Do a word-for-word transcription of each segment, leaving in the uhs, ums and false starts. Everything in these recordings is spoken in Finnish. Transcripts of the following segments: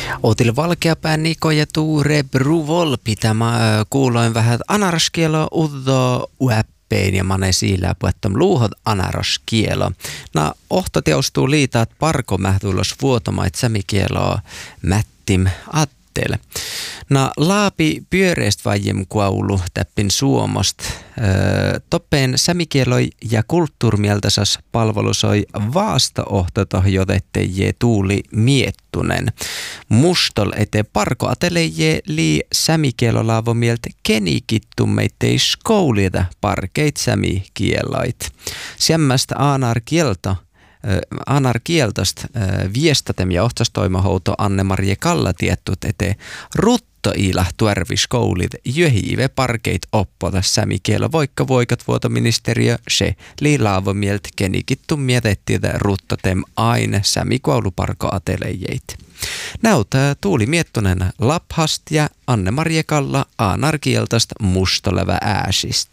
Otil valkeapää Niko ja Tuure Bruvolpi tämä kuuloin vähän anaraskielo uddo uäppein ja mane siilää puettom luuhot anaraskielo. Na ohto teostuu liitaat parko mähtulos vuotomait sämikieloa mättim attele. Na laapi pyöreist vajem kuaulu täppin suomost. Öö, toppeen sämikieloi ja kulttuurmieltäsas palvelusoi vaastaohtoto jotetteje tuuli miettunen. Mustol ete parko ateleje li sämikielolaavo mieltä kenikittummeittei skoulita parkeit sämikieloit. Siemmästä aanar kielto. Anar kieltost viestatem ja ohtastoimahouto Anne-Marie Kalla tiettut ete rutto iila tuerviskoulit jöhiive parkeit oppota sämikielo voikka voikat vuotoministeriö se liilaavo mielt kenikittu mietettiitä ruttotem aine sämikouluparko atelejeit. Näyttää Tuuli Miettunen Laphast ja Anne-Marie Kalla Anar kieltost mustolevä ääsist.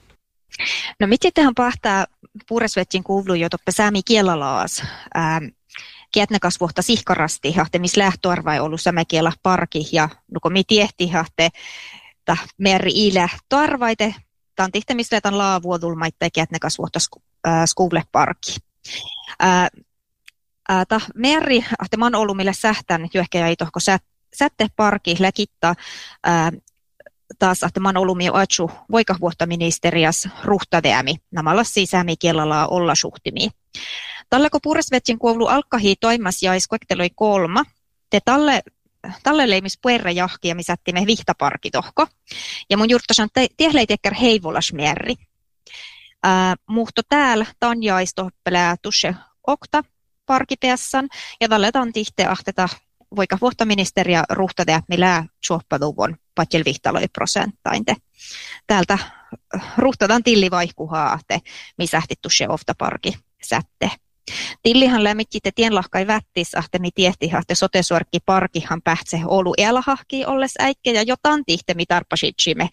No miten tähän pahtaa puuresvetsin kuuluu jo toppe säämi kielalaas. Ähm, Kietnekas vuotta sihkarasti, hahte missä lähtöarva ei ollut sämäkielä parki ja nuko mi tiehti hahte ta meri ilä tarvaite tan tihte missä tan laavuodulmaitte ja kietnekas vuotta skuule parki. Äh, äh, ta meri hahte man ollut millä sähtän johkeja ei tohko sät, sätte parki läkitta äh, taas, että mä oon ollut jo atsu voikavuottaministerias ruhtadeämi, namalla siis säämikielellä olla suhtimi. Tällä kun puuresvetsin kuulu alkahii toimas jäis kuekteloi kolma, te talle, talle leimis puerre jahkia, missä me vihtaparki tohko. Ja mun juurtasan tiehleitekkär heivolas mierri. Äh, muhto täällä tan jäis tohpelää tusse okta parkipeassan, ja tälle tan tihte ahteta voikavuottaministeriä ruhtadeämi lää suoppaduvon patjel vihtaloi prosenttainte. Täältä ruhtadan tillivaihkuhaa, missä ähtittu se oftaparki sätte. Tillihan lämmittitte tienlahkai vättis, ahte mi tiehti, ahte sotesuorkki parkihan pähtse olu elahahki olles äikke ja jotain tihte mi tarpasitsimme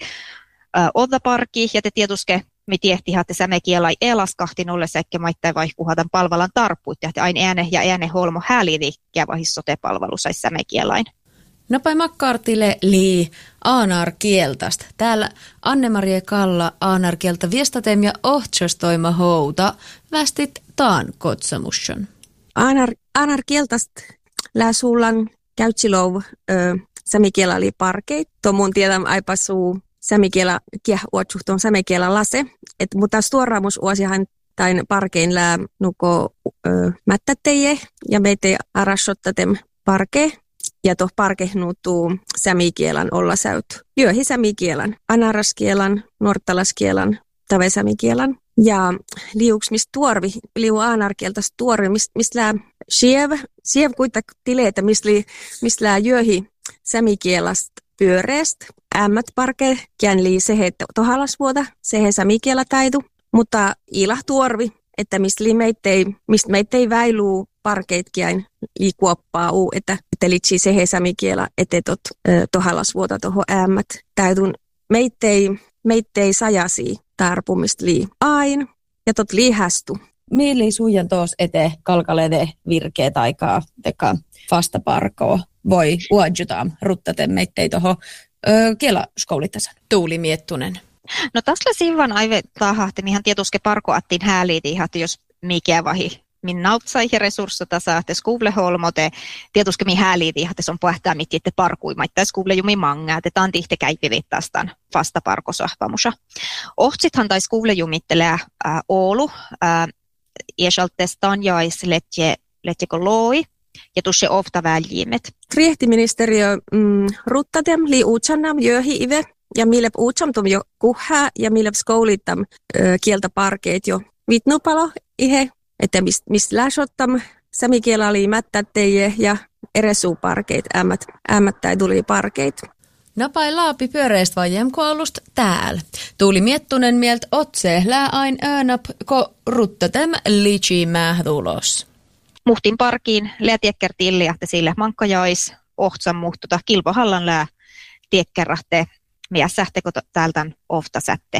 odda parki ja te tietuske mi tiehti, ahte sämekielai elaskahtin olles äikke maittain vaihkuhatan palvelan tarppuit, ja aina ääne ja ääne holmo hälivi kävahis sotepalvelu sais sämekielain. Nopai makkaartille lii aanar kieltast. Täällä Anne-Marie Kalla aanar kieltä viestatem ja ohtsostoima houta västit taan kotsamusson. Aanar, aanar kieltast lää suullan käytsilov sämikielä oli parkeit. Tuo mun tiedän aipasuu sämikielä kieh uotsuhtoon sämikielä lase. Et mutta stuoraamus uosihan tain parkein lää nuko mättäteje ja meitä arassottatem parkee. Ja tuoh parkehnuutuu sämikielän olla säyt. Jöhi sämikielän, anaraskielän, nuorttalaskielän, tavesämikielän. Ja liuks mistä tuorvi, liu aanarkieltäs tuorvi, mistä mist lää siev, siev kuita tileitä, mistä mist lää jöhi sämikielästä pyöreäst. Ämmät parke, kään lii sehe tohalasvuota, sehe sämikielä taitu. Mutta ilah tuorvi, että mistä meittei, mist meittei väiluu parkeitkiain liikuoppaa uu, että, että litsi sehe sämikielä, että tot tohalasvuota toho äämmät. Täytun meittei, meittei sajasi tarpumista lii ain ja tot liihästu. Mieli sujan tos ete kalkalede virkeet aikaa teka vastaparkoa voi uadjutaan ruttate meittei toho kielaskoulitasan. Tuuli Miettunen. No tässä sivan aive tahahti, mihän tietuske parkoattiin hääliiti, että jos mikä vahi min nautsaihin resurssata saatte skuuleholmote, tietuske mi hääliiti, että se on puhtaa mittiette parkuimaita, skuule jumi mangaa, että taan tihte käypivittastaan vasta parkosahvamusa. Ohtsithan tai skuule jumittelee äh, Oulu, äh, iäsaltestaan jais letje, letjeko loi, ja tuossa ofta väljimet. Riehtiministeriö mm, ruttatem li uutsannam jöhi ive, ja mille uutsamtum jo kuhaa, ja mille skoulittam ö, kieltä parkeet jo vitnupalo ihe, että mistä mist läsottam sämikielä oli mättäteje ja eresuuparkeit, ämmät, ämmättäi tuli parkeit. Napai laapi pyöreist vajemkoulusta täällä. Tuuli Miettunen mielt otse lää ain öönap ko ruttatem lichi mähdulos. Muhtin parkiin lää tiekker tilliahte sille mankkajais ohtsam muhtuta kilpohallan lää tiekkerahte mies sähteko täältä ofta sätte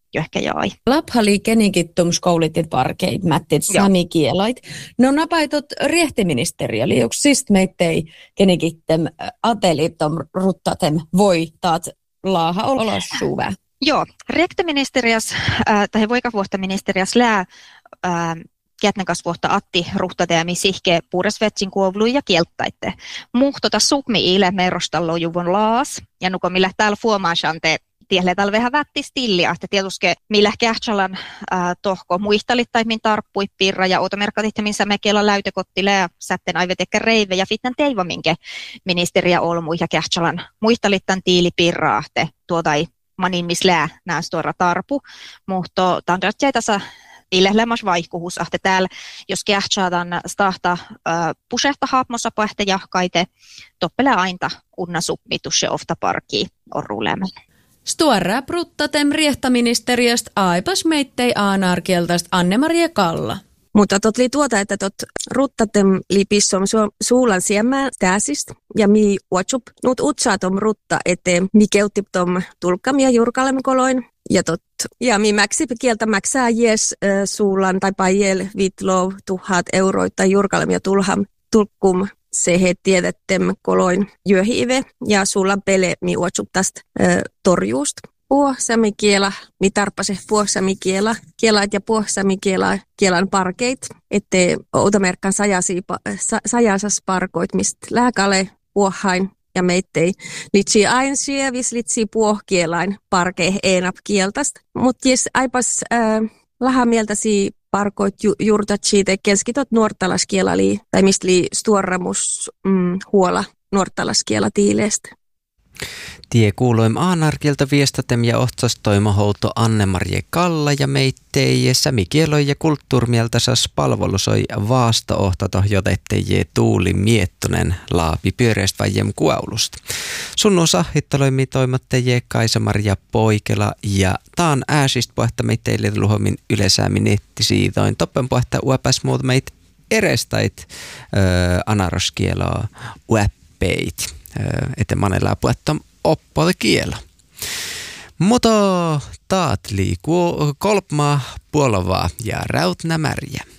jo ehkä jäi. Laphali kenikin tuomskoulitin parkeit mättit sami kielait. No napaitot riehtiministeriö, eli onko siis meittei kenikittem atelittom ruttatem voi taat laaha olas suvä? Joo, riehtiministeriös äh, tai voikavuohtaministeriös lää äh, Kietnäkasvuotta Atti ruhtateemi sihke puuresvetsin kuovlui ja kieltaitte. Muhtota sukmi ile merostallo juvon laas. Ja nuko millä täällä fuomaasante tielle täällä vähän vätti stillia. Että tietysti millä kähtsalan äh, tohko muistalit tai min tarppui pirra ja automerkatit ja missä mekeillä läytekottile ja sätten aivet ehkä reive ja fitnan teiva minkä ministeriä olmu ja kähtsalan muistalit tämän tiilipirraa. Tuota ei manin mislää näys tuora tarpu. Mutta tandratsei tässä Ille lämmas vaihkuhus, että täällä, jos kähtsaataan stahta äh, pusehta haapmossa pähtä jahkaite, toppele ainta kunna supmitus ja ofta parkii on ruuleemään. Stuarra bruttatem riehtaministeriöstä aipas meittei aanarkieltästä Anne-Marie Kalla. Mutta tot li tuota, että tot ruttatem li pissom su- suulan siemään täsistä ja mi uotsup nuut utsaatom rutta eteen mi keuttip tom tulkam ja jurkalem koloin. Ja tot, ja mi mäksi kieltä mäksää jes äh, suulan tai pajel vitlov tuhat euroita jurkalem ja tulham tulkkum se he tiedettem koloin jöhive ja suulan pele mi uotsup tästä äh, torjuust. Puohsami kiela, mi tarpase puohsami kiela, kielaat ja puohsami kiela, kielan parkeit, ettei outamerkkan sajasi, sa, sajasas parkoit, mistä lääkale puohain ja meittei litsi ain sievis litsi puohkielain parkei enap kieltast. Mutta jos aipas äh, laha mieltäsi parkoit ju, juurtatsi te keskitot nuortalaskielali tai mistä li stuorramus mm, huola nuortalaskiela tiileestä. Tie kuuloim aanarkielta viestatem ja otsastoimahouto Anne-Marie Kalla ja meittei sämikieloi ja kulttuurmieltäsas palvelusoi vaasto-ohtato jotettejie Tuuli Miettunen laapi pyöreästä vajem kuaulusta. Sunnu sahhittaloimi toimattajie Kaisa-Maria Poikela ja taan ääsistä pohta meitteille luhomin yleisäämin nettisiitoin. Toppen pohta uäpäs muuta meit erestait äh, anaroskieloa uäppeit. Että manelaa puettam oppode kielo. Mutta taat liikuu kolpmaa puolovaa ja rautnämäriä.